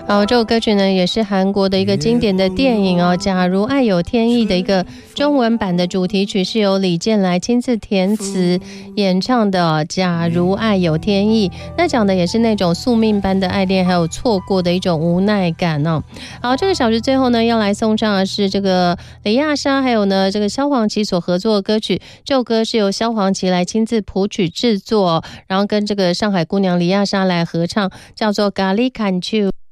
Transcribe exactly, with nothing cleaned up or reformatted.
好，这首歌曲呢也是韩国的一个经典的电影哦，假如爱有天意的一个中文版的主题曲，是由李健来亲自填词演唱的哦，假如爱有天意。那讲的也是那种宿命般的爱恋，还有错过的一种无奈感哦。好，这个小时最后呢要来送上的是这个李亚莎还有呢这个萧煌奇所合作的歌曲，这首歌是由萧煌奇来亲自谱曲制作，然后跟这个上海姑娘李亚莎来合唱，叫做咖喱砍秋。